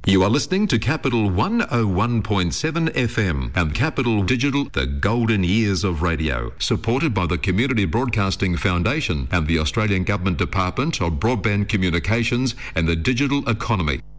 You are listening to Capital 101.7 FM and Capital Digital, the golden years of radio, supported by the Community Broadcasting Foundation and the Australian Government Department of Broadband Communications and the Digital Economy.